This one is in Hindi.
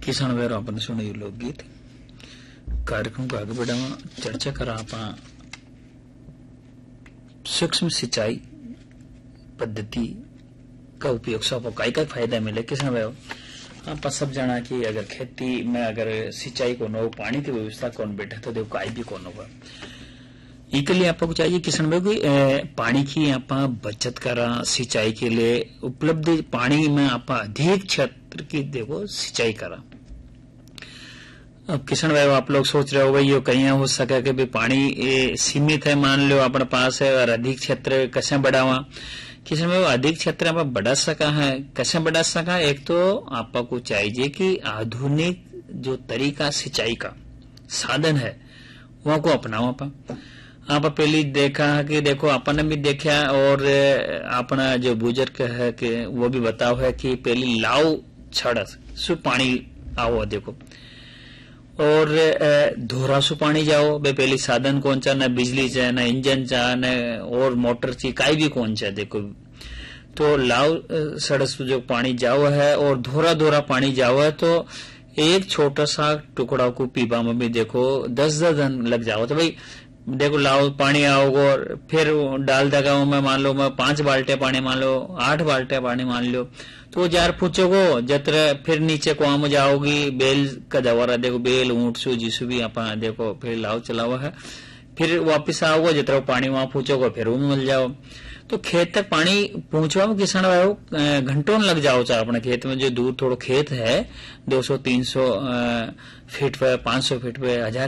किसान वेर आपने सुने लोकगीत कार्यक्रम को आगे बढ़ावा चर्चा करा आप सूक्ष्म सिंचाई पद्धति का उपयोग से आपको काय काय फायदा मिले किसान भाई आप सब जाना कि अगर खेती में अगर सिंचाई को नो पानी की व्यवस्था कौन बैठे तो देखो काय भी कौन होगा इसके लिए आपको चाहिए किसान भाई की पानी की आप बचत करा सिंचाई के लिए उपलब्ध पानी में आप अधिक क्षेत्र की देखो सिंचाई करा। अब किसान भाई आप लोग सोच रहे हो भाई ये कहीं हो सका कि भाई पानी सीमित है मान लो अपने पास है और अधिक क्षेत्र कैसे बढ़ावा किसान भाई अधिक क्षेत्र आप बढ़ा सका है कैसे बढ़ा सका। एक तो आपको चाहिए कि आधुनिक जो तरीका सिंचाई का साधन है वहां को अपनाओ आप पहले देखा कि देखो अपन ने भी देखा और अपना जो बुजुर्ग है कि वो भी बताओ है कि पहले लाव छड़ सु पानी आओ देखो और धोरा सु पानी जाओ बे पहली साधन कौन चा न बिजली चा न इंजन चा न और मोटर ची काई भी कौन चा देखो तो लाव सड़क जो पानी जाओ है और धोरा धोरा पानी जाओ है तो एक छोटा सा टुकड़ा को पीबा में भी देखो 10-10 दिन लग जाओ तो भाई देखो लाओ पानी आओगे और फिर डाल देगा मैं मान लो मैं 5 बाल्टे पानी मान लो 8 बाल्टे पानी मान लो तो जार पूछोगो जत्र फिर नीचे कुआं जाओगी बेल का दवारा देखो बेल ऊंट सु जिसु भी आप देखो फिर लाओ चलावा है फिर वापिस आओगे जितना पानी वहां पूछोगे फिर वो मिल जाओ तो खेत तक पानी पहुंचवा में किसान भाई घंटों लग जाओ चाहे अपने खेत में जो दूर थोड़ा खेत है 200-300 फीट पे 500 फीट पे 1000